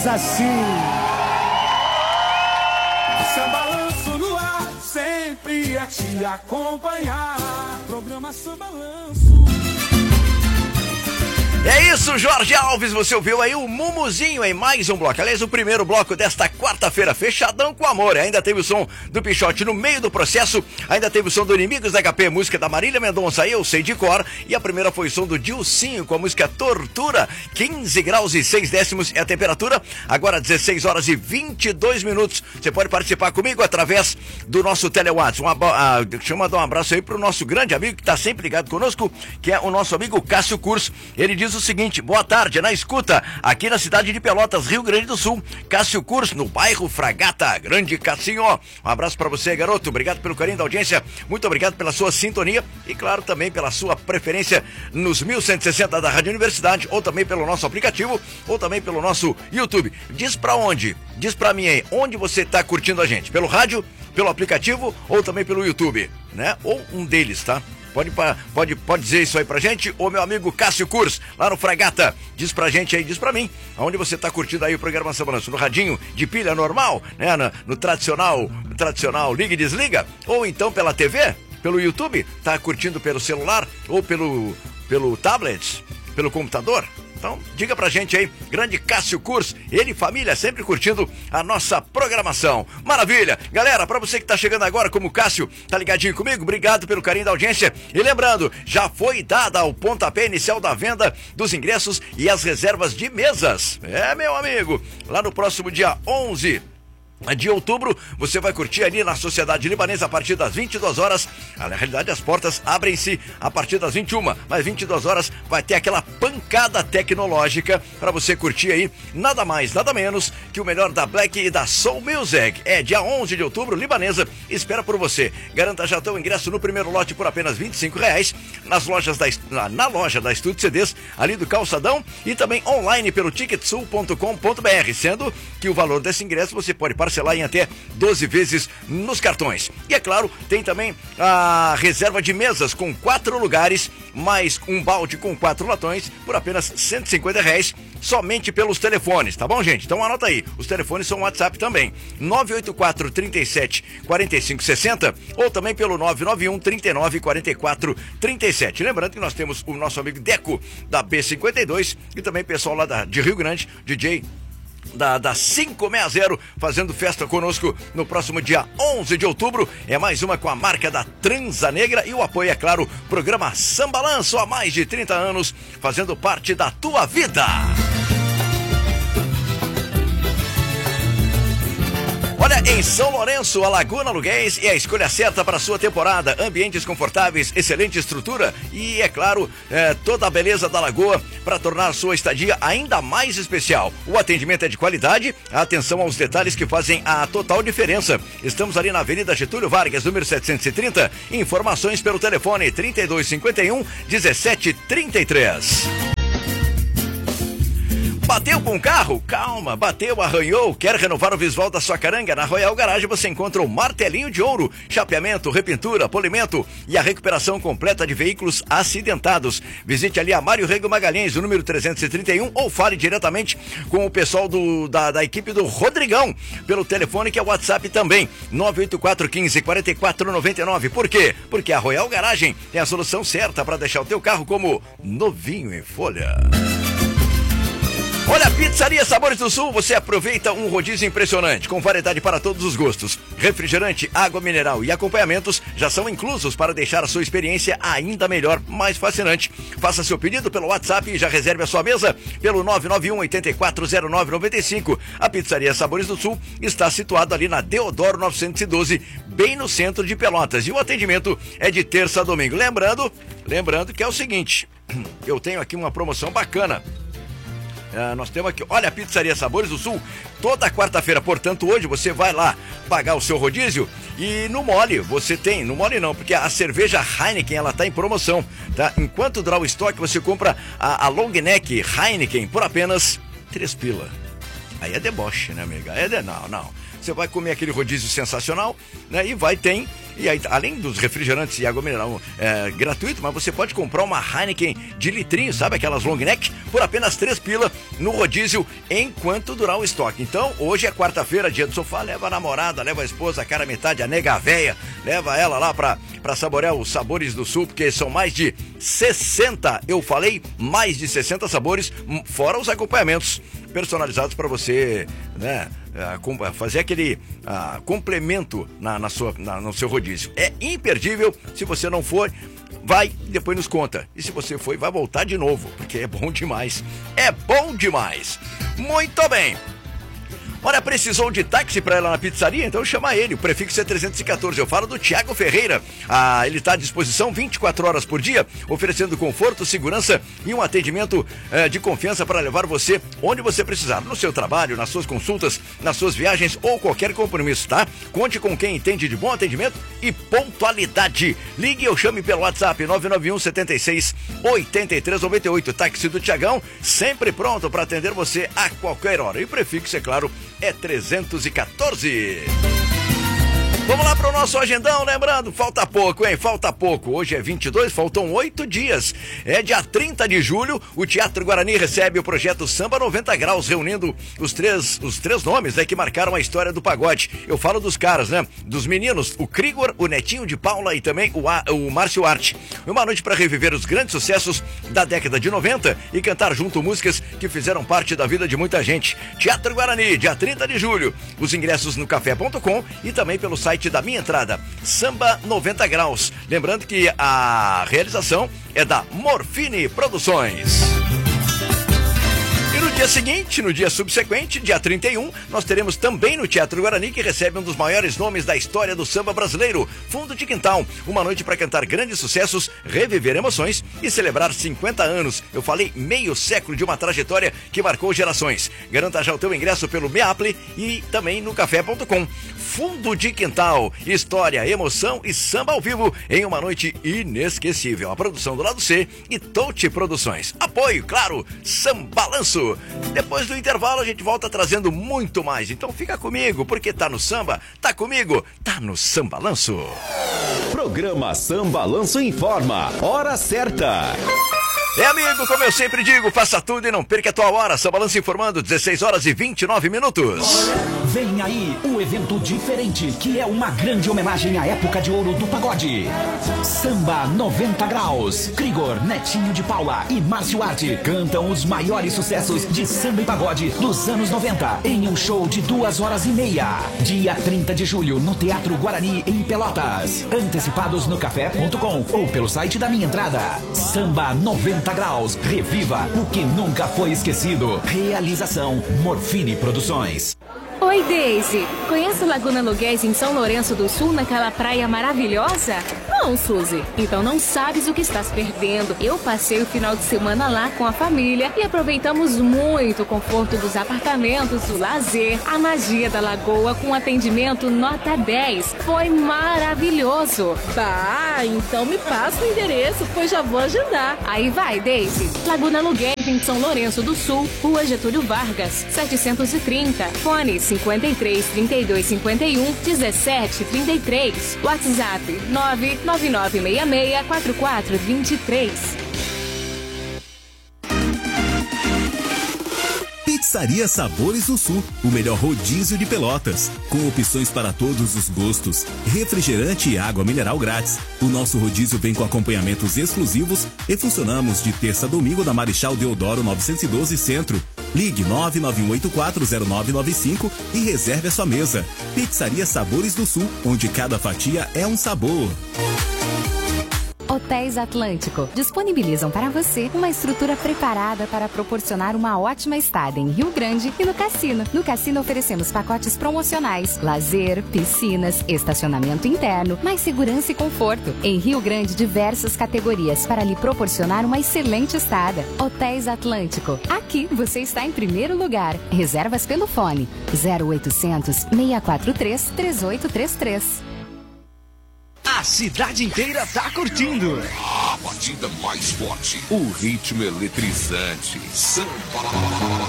diz assim. Sambalanço no ar, sempre a te acompanhar. Programa Sambalanço. É isso, Jorge Alves, você ouviu aí o Mumuzinho em mais um bloco. Aliás, o primeiro bloco desta quarta-feira, fechadão com amor. Ainda teve o som do Pichote no meio do processo, ainda teve o som do Inimigos da HP, música da Marília Mendonça, Eu Sei de Cor. E a primeira foi o som do Dilcinho com a música Tortura, 15 graus e 6 décimos é a temperatura. Agora 16 horas e 22 minutos. Você pode participar comigo através do nosso telewatts. Deixa eu mandar um abraço aí pro nosso grande amigo que está sempre ligado conosco, que é o nosso amigo Cássio Curso. Ele diz o seguinte: boa tarde, na escuta, aqui na cidade de Pelotas, Rio Grande do Sul, Cássio Curso, no bairro Fragata. Grande Cassinho, um abraço pra você, garoto, obrigado pelo carinho da audiência, muito obrigado pela sua sintonia e claro também pela sua preferência nos 1160 da Rádio Universidade, ou também pelo nosso aplicativo, ou também pelo nosso YouTube. Diz pra onde? Diz pra mim aí, onde você tá curtindo a gente? Pelo rádio, pelo aplicativo ou também pelo YouTube, né? Ou um deles, tá? Pode dizer isso aí pra gente, ô meu amigo Cássio Curso, lá no Fragata, diz pra gente aí, diz pra mim, aonde você tá curtindo aí o programa Sambalanço, no radinho de pilha normal, né, no tradicional liga e desliga, ou então pela TV, pelo YouTube, tá curtindo pelo celular, ou pelo tablet, pelo computador? Então, diga pra gente aí, grande Cássio Curso, ele e família sempre curtindo a nossa programação. Maravilha! Galera, pra você que tá chegando agora, como o Cássio, tá ligadinho comigo, obrigado pelo carinho da audiência. E lembrando, já foi dada o pontapé inicial da venda dos ingressos e as reservas de mesas. É, meu amigo, lá no próximo dia 11 de outubro, você vai curtir ali na Sociedade Libanesa a partir das 22 horas. Na realidade, as portas abrem-se a partir das 21, mas 22 horas vai ter aquela pancada tecnológica para você curtir aí, nada mais, nada menos que o melhor da Black e da Soul Music. É dia 11 de outubro, Libanesa espera por você. Garanta já teu ingresso no primeiro lote por apenas R$25 na loja da Estúdio CDs, ali do Calçadão, e também online pelo ticketsul.com.br, sendo que o valor desse ingresso você pode parcelar em até 12 vezes nos cartões. E é claro, tem também a reserva de mesas com 4 lugares, mais um balde com 4 latões por apenas R$150, somente pelos telefones, tá bom, gente? Então anota aí, os telefones são WhatsApp também, 984 37 45 60 ou também pelo 991 39 44 37. Lembrando que nós temos o nosso amigo Deco da B52 e também pessoal lá de Rio Grande, DJ da 560, fazendo festa conosco no próximo dia 11 de outubro. É mais uma com a marca da Transa Negra e o apoio, é claro, programa Sambalanço há mais de 30 anos, fazendo parte da tua vida. Olha, em São Lourenço, a Laguna Aluguéis é a escolha certa para a sua temporada. Ambientes confortáveis, excelente estrutura e, é claro, toda a beleza da lagoa para tornar a sua estadia ainda mais especial. O atendimento é de qualidade, a atenção aos detalhes que fazem a total diferença. Estamos ali na Avenida Getúlio Vargas, número 730. Informações pelo telefone 3251 1733. Bateu com o carro? Calma, bateu, arranhou, quer renovar o visual da sua caranga? Na Royal Garage você encontra o martelinho de ouro, chapeamento, repintura, polimento e a recuperação completa de veículos acidentados. Visite ali a Mário Rego Magalhães, o número 331, ou fale diretamente com o pessoal da equipe do Rodrigão, pelo telefone que é o WhatsApp também, 984 15 44 99. Por quê? Porque a Royal Garagem é a solução certa para deixar o teu carro como novinho em folha. Olha, Pizzaria Sabores do Sul, você aproveita um rodízio impressionante, com variedade para todos os gostos. Refrigerante, água mineral e acompanhamentos já são inclusos para deixar a sua experiência ainda melhor, mais fascinante. Faça seu pedido pelo WhatsApp e já reserve a sua mesa pelo 991 840995. A Pizzaria Sabores do Sul está situada ali na Deodoro 912, bem no centro de Pelotas. E o atendimento é de terça a domingo. Lembrando que é o seguinte, eu tenho aqui uma promoção bacana. Nós temos aqui, olha, a Pizzaria Sabores do Sul, toda quarta-feira, portanto hoje você vai lá pagar o seu rodízio e no mole você tem, no mole não, porque a cerveja Heineken, ela tá em promoção, tá? Enquanto durar o estoque, você compra a long neck Heineken por apenas 3 pila. Aí é deboche, né, amiga? Não. Você vai comer aquele rodízio sensacional, né? E aí, além dos refrigerantes e água mineral gratuito, mas você pode comprar uma Heineken de litrinho, sabe? Aquelas long neck, por apenas 3 pila no rodízio enquanto durar o estoque. Então, hoje é quarta-feira, dia do sofá, leva a namorada, leva a esposa, a cara metade, a nega véia, leva ela lá pra saborear os sabores do sul, porque são mais de 60, eu falei, mais de 60 sabores, fora os acompanhamentos personalizados para você, né, fazer aquele complemento no seu rodízio. É imperdível. Se você não for, vai e depois nos conta. E se você foi, vai voltar de novo, porque é bom demais. É bom demais. Muito bem. Olha, precisou de táxi para ir lá na pizzaria? Então chama ele, o prefixo é 314. Eu falo do Thiago Ferreira. Ele está à disposição 24 horas por dia, oferecendo conforto, segurança e um atendimento de confiança para levar você onde você precisar. No seu trabalho, nas suas consultas, nas suas viagens ou qualquer compromisso, tá? Conte com quem entende de bom atendimento e pontualidade. Ligue ou chame pelo WhatsApp 991 76 83 98. Táxi do Thiagão, sempre pronto para atender você a qualquer hora. E o prefixo, é claro, é 314. Vamos lá para o nosso agendão, lembrando, falta pouco, hein? Falta pouco. Hoje é 22, faltam 8 dias. É dia 30 de julho, o Teatro Guarani recebe o projeto Samba 90 Graus, reunindo os três nomes, né, que marcaram a história do pagode. Eu falo dos caras, né? Dos meninos, o Krigor, o Netinho de Paula e também o Márcio Arte. Uma noite para reviver os grandes sucessos da década de 90 e cantar junto músicas que fizeram parte da vida de muita gente. Teatro Guarani, dia 30 de julho. Os ingressos no café.com e também pelo site da Minha Entrada, Samba 90 Graus. Lembrando que a realização é da Morfine Produções. E no dia seguinte, no dia subsequente, dia 31, nós teremos também no Teatro Guarani, que recebe um dos maiores nomes da história do samba brasileiro, Fundo de Quintal. Uma noite para cantar grandes sucessos, reviver emoções e celebrar 50 anos. Eu falei meio século de uma trajetória que marcou gerações. Garanta já o teu ingresso pelo Meaple e também no café.com. Fundo de Quintal, história, emoção e samba ao vivo em uma noite inesquecível. A produção do Lado C e Touch Produções. Apoio, claro, Sambalanço. Depois do intervalo a gente volta trazendo muito mais. Então fica comigo, porque tá no samba, tá comigo, tá no Sambalanço. Programa Sambalanço informa, hora certa. Amigo, como eu sempre digo, faça tudo e não perca a tua hora. Sambalanço informando, 16 horas e 29 minutos. Vem aí o evento diferente, que é uma grande homenagem à época de ouro do pagode. Samba 90 Graus. Krigor, Netinho de Paula e Márcio Arte cantam os maiores sucessos de samba e pagode dos anos 90 em um show de 2h30. Dia 30 de julho no Teatro Guarani em Pelotas. Antecipados no café.com ou pelo site da Minha Entrada. Samba 90 Graus. Reviva o que nunca foi esquecido. Realização Morfine Produções. Oi, Daisy. Conhece Laguna Lugués em São Lourenço do Sul, naquela praia maravilhosa? Não, Suzy. Então não sabes o que estás perdendo. Eu passei o final de semana lá com a família e aproveitamos muito o conforto dos apartamentos, o lazer, a magia da lagoa com atendimento nota 10. Foi maravilhoso. Bah, então me passa o endereço, pois já vou agendar. Aí vai, Daisy. Laguna Lugués em São Lourenço do Sul, Rua Getúlio Vargas, 730. Fone 53 32 51 17 33. WhatsApp 99966 4423. Pizzaria Sabores do Sul, o melhor rodízio de Pelotas, com opções para todos os gostos, refrigerante e água mineral grátis. O nosso rodízio vem com acompanhamentos exclusivos e funcionamos de terça a domingo na Marechal Deodoro 912 Centro. Ligue 991840995 e reserve a sua mesa. Pizzaria Sabores do Sul, onde cada fatia é um sabor. Hotéis Atlântico disponibilizam para você uma estrutura preparada para proporcionar uma ótima estada em Rio Grande e no Cassino. No Cassino oferecemos pacotes promocionais, lazer, piscinas, estacionamento interno, mais segurança e conforto. Em Rio Grande, diversas categorias para lhe proporcionar uma excelente estada. Hotéis Atlântico. Aqui você está em primeiro lugar. Reservas pelo fone 0800 643 3833. A cidade inteira tá curtindo. A batida mais forte, o ritmo eletrizante. Samba.